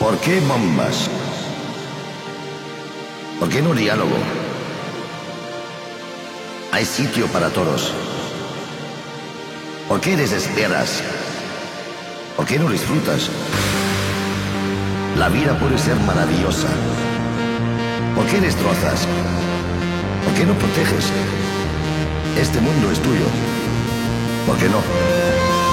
¿Por qué bombas? ¿Por qué no diálogo? Hay sitio para todos. ¿Por qué desesperas? ¿Por qué no disfrutas? La vida puede ser maravillosa. ¿Por qué destrozas? ¿Por qué no proteges? Este mundo es tuyo. ¿Por qué no?